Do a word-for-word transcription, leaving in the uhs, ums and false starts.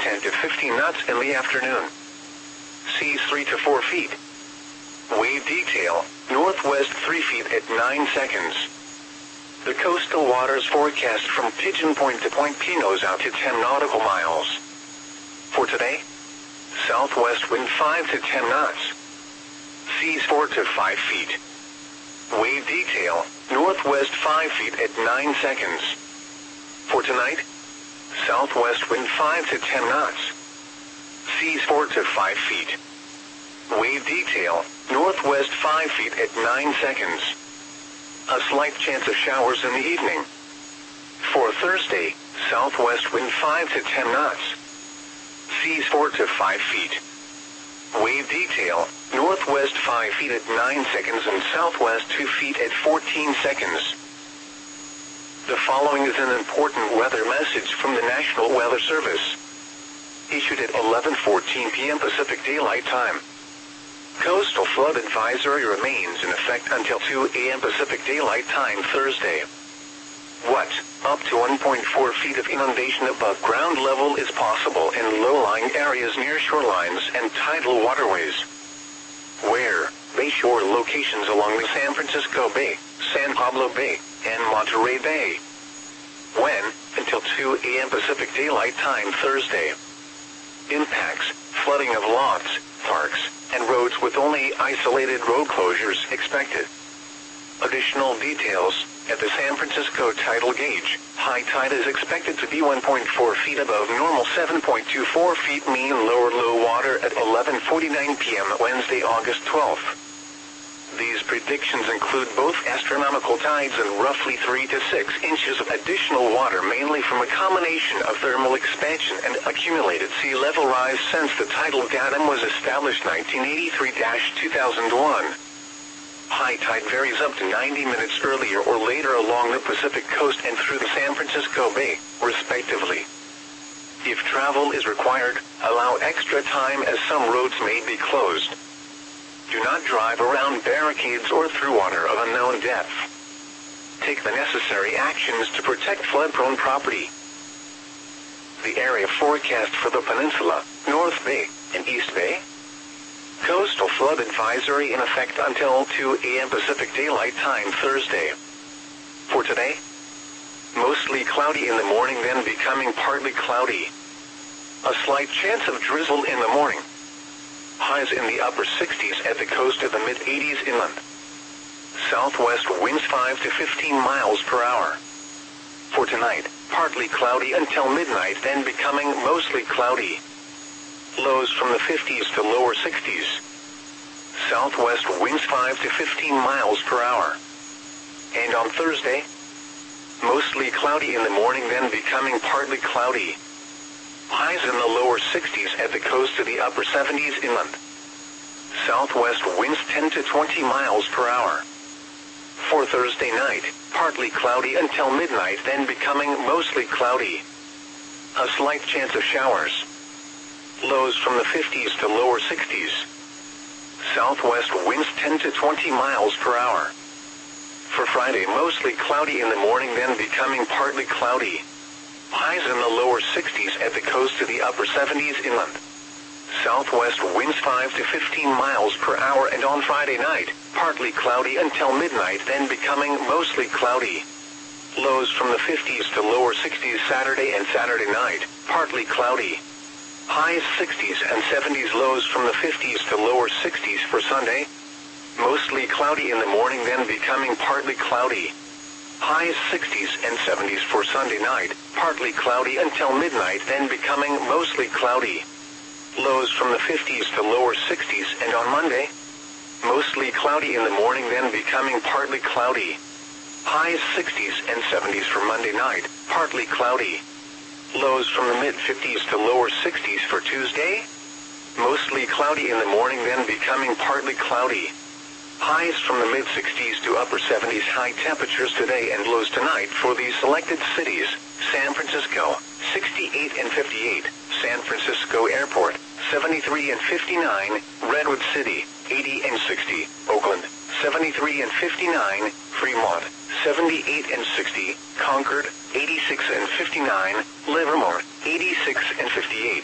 ten to fifteen knots in the afternoon. Seas three to four feet. Wave detail, northwest three feet at nine seconds. The coastal waters forecast from Pigeon Point to Point Pinos out to ten nautical miles. For today, southwest wind five to ten knots. Seas four to five feet. Wave detail, northwest five feet at nine seconds. For tonight, southwest wind five to ten knots. Seas four to five feet. Wave detail, northwest five feet at nine seconds. A slight chance of showers in the evening. For Thursday, southwest wind five to ten knots. Seas four to five feet. Wave detail, northwest five feet at nine seconds and southwest two feet at fourteen seconds. The following is an important weather message from the National Weather Service. Issued at eleven fourteen p m Pacific Daylight Time. Coastal flood advisory remains in effect until two a m Pacific Daylight Time Thursday. What, up to one point four feet of inundation above ground level is possible in low-lying areas near shorelines and tidal waterways. Where, bayshore locations along the San Francisco Bay, San Pablo Bay, and Monterey Bay. When, until two a m Pacific Daylight Time Thursday. Impacts, flooding of lots, parks, and roads with only isolated road closures expected. Additional details, at the San Francisco tidal gauge, high tide is expected to be one point four feet above normal, seven point two four feet mean lower low water at eleven forty-nine p m Wednesday, August twelfth. These predictions include both astronomical tides and roughly three to six inches of additional water, mainly from a combination of thermal expansion and accumulated sea level rise since the tidal datum was established nineteen eighty-three to two thousand one. High tide varies up to ninety minutes earlier or later along the Pacific coast and through the San Francisco Bay, respectively. If travel is required, allow extra time as some roads may be closed. Do not drive around barricades or through water of unknown depth. Take the necessary actions to protect flood-prone property. The area forecast for the peninsula, North Bay, and East Bay. Coastal flood advisory in effect until two a m Pacific Daylight Time Thursday. For today, mostly cloudy in the morning, then becoming partly cloudy. A slight chance of drizzle in the morning. Highs in the upper sixties at the coast to the mid-eighties inland. Southwest winds five to fifteen miles per hour. For tonight, partly cloudy until midnight, then becoming mostly cloudy. Lows from the fifties to lower sixties. Southwest winds five to fifteen miles per hour. And on Thursday, mostly cloudy in the morning, then becoming partly cloudy. Highs in the lower sixties at the coast to the upper seventies inland. Southwest winds ten to twenty miles per hour. For Thursday night, partly cloudy until midnight, then becoming mostly cloudy. A slight chance of showers. Lows from the fifties to lower sixties. Southwest winds ten to twenty miles per hour. For Friday, mostly cloudy in the morning, then becoming partly cloudy. Highs in the lower sixties at the coast to the upper seventies inland. Southwest winds five to fifteen miles per hour, and on Friday night, partly cloudy until midnight, then becoming mostly cloudy. Lows from the fifties to lower sixties Saturday and Saturday night, partly cloudy. Highs sixties and seventies, lows from the fifties to lower sixties for Sunday. Mostly cloudy in the morning, then becoming partly cloudy. Highs sixties and seventies for Sunday night, partly cloudy until midnight, then becoming mostly cloudy. Lows from the fifties to lower sixties, and on Monday, mostly cloudy in the morning, then becoming partly cloudy. Highs sixties and seventies for Monday night, partly cloudy. Lows from the mid-fifties to lower sixties for Tuesday. Mostly cloudy in the morning, then becoming partly cloudy. Highs from the mid-sixties to upper seventies. High temperatures today and lows tonight for these selected cities: San Francisco, sixty-eight and fifty-eight, San Francisco Airport, seventy-three and fifty-nine, Redwood City, eighty and sixty, Oakland, seventy-three and fifty-nine, Fremont, seventy-eight and sixty, Concord, eighty-six and fifty-nine, Livermore, eighty-six and fifty-eight.